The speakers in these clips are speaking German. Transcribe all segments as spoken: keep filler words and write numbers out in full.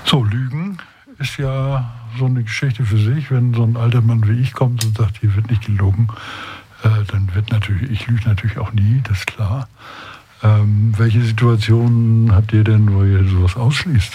So, Lügen ist ja so eine Geschichte für sich. Wenn so ein alter Mann wie ich kommt und sagt, hier wird nicht gelogen, äh, dann wird natürlich, ich lüge natürlich auch nie, das ist klar. Ähm, welche Situationen habt ihr denn, wo ihr sowas ausschließt?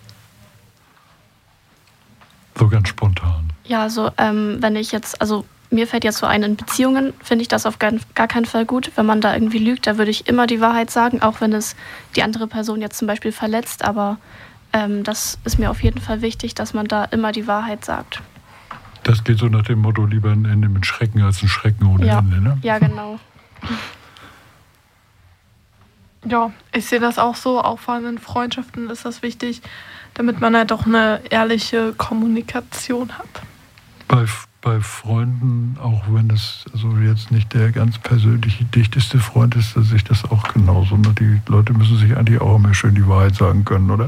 So ganz spontan. Ja, also ähm, wenn ich jetzt, also mir fällt jetzt so ein, in Beziehungen finde ich das auf gar, gar keinen Fall gut. Wenn man da irgendwie lügt, da würde ich immer die Wahrheit sagen, auch wenn es die andere Person jetzt zum Beispiel verletzt. Aber ähm, das ist mir auf jeden Fall wichtig, dass man da immer die Wahrheit sagt. Das geht so nach dem Motto, lieber ein Ende mit Schrecken als ein Schrecken ohne ja. Ende, ne? Ja, genau. Ja, ich sehe das auch so. Auch vor allem in Freundschaften ist das wichtig, damit man halt auch eine ehrliche Kommunikation hat. Bei, bei Freunden, auch wenn es also jetzt nicht der ganz persönliche, dichteste Freund ist, dass ich das auch genauso. Ne? Die Leute müssen sich eigentlich auch immer schön die Wahrheit sagen können, oder?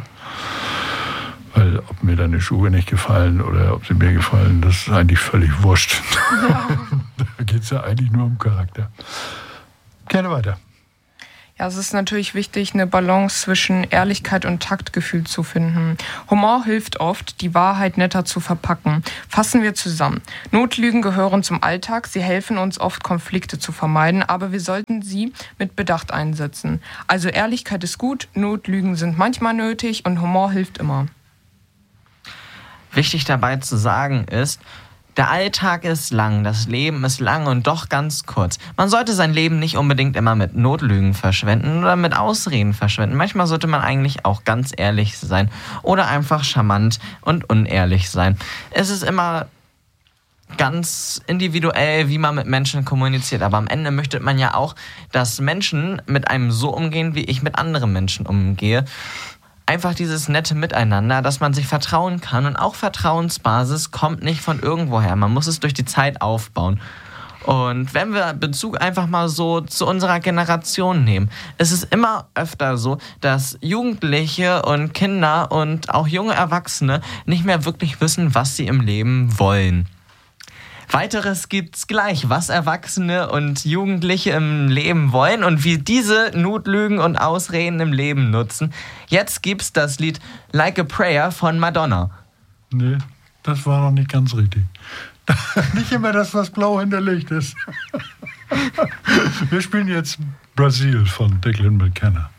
Weil ob mir deine Schuhe nicht gefallen oder ob sie mir gefallen, das ist eigentlich völlig wurscht. Ja. Da geht es ja eigentlich nur um Charakter. Gerne weiter. Ja, es ist natürlich wichtig, eine Balance zwischen Ehrlichkeit und Taktgefühl zu finden. Humor hilft oft, die Wahrheit netter zu verpacken. Fassen wir zusammen. Notlügen gehören zum Alltag. Sie helfen uns oft, Konflikte zu vermeiden, aber wir sollten sie mit Bedacht einsetzen. Also Ehrlichkeit ist gut, Notlügen sind manchmal nötig und Humor hilft immer. Wichtig dabei zu sagen ist, der Alltag ist lang, das Leben ist lang und doch ganz kurz. Man sollte sein Leben nicht unbedingt immer mit Notlügen verschwenden oder mit Ausreden verschwenden. Manchmal sollte man eigentlich auch ganz ehrlich sein oder einfach charmant und unehrlich sein. Es ist immer ganz individuell, wie man mit Menschen kommuniziert. Aber am Ende möchte man ja auch, dass Menschen mit einem so umgehen, wie ich mit anderen Menschen umgehe. Einfach dieses nette Miteinander, dass man sich vertrauen kann. Und auch Vertrauensbasis kommt nicht von irgendwoher. Man muss es durch die Zeit aufbauen. Und wenn wir Bezug einfach mal so zu unserer Generation nehmen, es ist immer öfter so, dass Jugendliche und Kinder und auch junge Erwachsene nicht mehr wirklich wissen, was sie im Leben wollen. Weiteres gibt's gleich, was Erwachsene und Jugendliche im Leben wollen und wie diese Notlügen und Ausreden im Leben nutzen. Jetzt gibt's das Lied Like a Prayer von Madonna. Nee, das war noch nicht ganz richtig. Nicht immer das, was blau hinterlegt ist. Wir spielen jetzt Brasil von Declan McKenna.